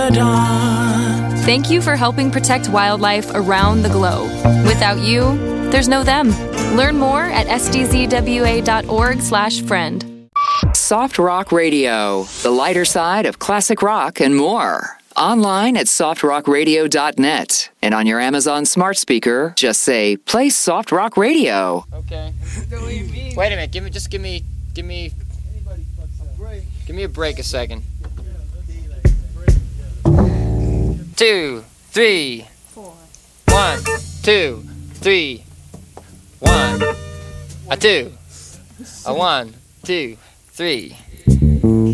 dawn. Thank you for helping protect wildlife around the globe. Without you, there's no them. Learn more at sdzwa.org/friend. Soft Rock Radio, the lighter side of classic rock and more. Online at softrockradio.net. And on your Amazon smart speaker, just say, play Soft Rock Radio. Okay. Wait a minute, give me a break a second. 2, 3, 4. 1, 2, 3. 1, a 2, a 1, 2, 3.